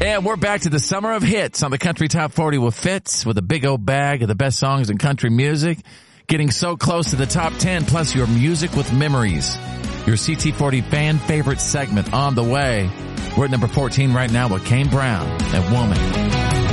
And we're back to the summer of hits on the Country Top 40 with Fitz, with a big old bag of the best songs in country music. Getting so close to the top 10, plus your music with memories. Your CT40 fan favorite segment on the way. We're at number 14 right now with Kane Brown and Woman.